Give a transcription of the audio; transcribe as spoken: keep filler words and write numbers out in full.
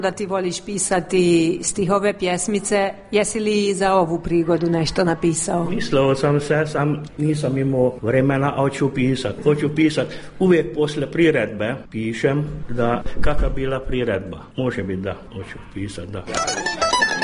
Da ti voliš pisati stihove, pjesmice, jesi li za ovu prigodu nešto napisao? Mislio sam se, sam nisam imao vremena, a hoću pisat. Hoću pisat uvijek posle priredbe, pišem da kakva bila priredba. Može biti da, hoću pisat, da.